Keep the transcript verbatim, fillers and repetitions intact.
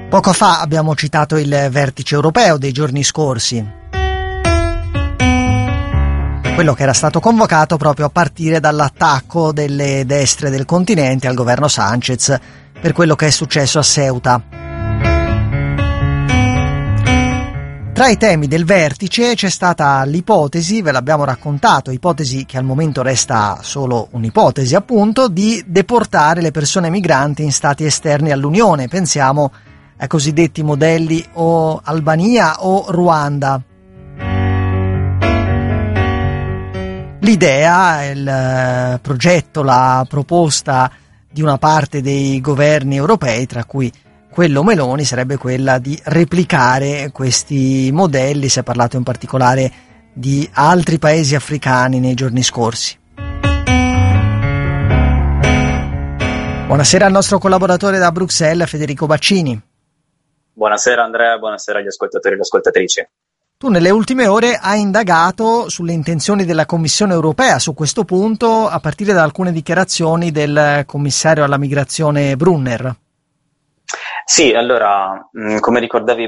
Poco fa abbiamo citato il vertice europeo dei giorni scorsi, quello che era stato convocato proprio a partire dall'attacco delle destre del continente al governo Sanchez per quello che è successo a Ceuta. Tra i temi del vertice c'è stata l'ipotesi, ve l'abbiamo raccontato, ipotesi che al momento resta solo un'ipotesi appunto, di deportare le persone migranti in stati esterni all'Unione. Pensiamo ai cosiddetti modelli o Albania o Ruanda. L'idea, il progetto, la proposta di una parte dei governi europei, tra cui quello Meloni, sarebbe quella di replicare questi modelli. Si è parlato in particolare di altri paesi africani nei giorni scorsi. Buonasera al nostro collaboratore da Bruxelles, Federico Baccini. Buonasera Andrea, buonasera agli ascoltatori e alle ascoltatrici. Tu nelle ultime ore hai indagato sulle intenzioni della Commissione europea su questo punto, a partire da alcune dichiarazioni del commissario alla migrazione Brunner. Sì, allora, come ricordavi